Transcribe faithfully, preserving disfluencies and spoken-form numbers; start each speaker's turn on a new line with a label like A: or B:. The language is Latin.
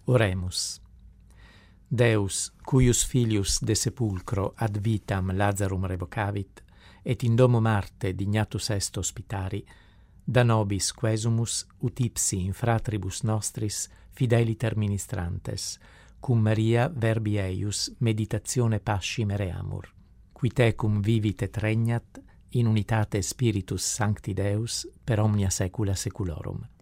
A: Oremus. Deus, cuius filius de sepulcro ad vitam Lazarum revocavit, et in domo Marte dignatus est hospitari, da nobis quesumus ut ipsi in fratribus nostris fideliter ministrantes, cum Maria verbi eius meditatione pasci mereamur, qui tecum vivit et regnat in unitate Spiritus Sancti Deus per omnia saecula saeculorum.